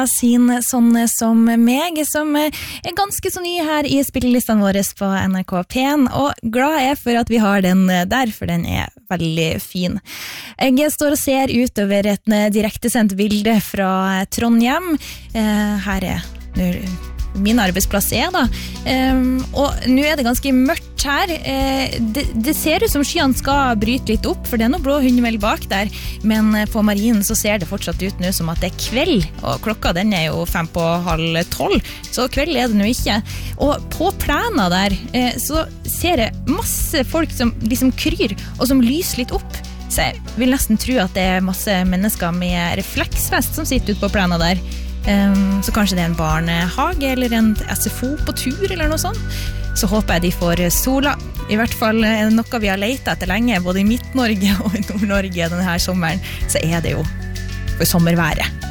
Sin sånne som meg, som ganske så ny her I spillelistene våre på NRK P1, og glad jeg for at vi har den der, for den veldig fin. Jeg står og ser utover et direktesendt bilde fra Trondheim. Her min arbeidsplass da. Og nå det ganske mørkt her. Det ser ut som skyene skal bryte litt opp, for det noe blå hundvel bak der, men på marinen så ser det fortsatt ut nå som at det kveld, og klokka den jo 11:30, så kveld det nå ikke. Og på plena der så ser jeg masse folk som liksom kryr, og som lyser litt opp. Så jeg vil nesten tro at det masse mennesker med refleksvest som sitter ute på plena der. Så kanskje det en barnehage eller en SFO på tur eller noe sånt. Så håper jeg de får sola. I hvert fall noe vi har letet etter lenge, både I Midt-Norge og I Nord-Norge denne sommeren, så det jo for sommerværet.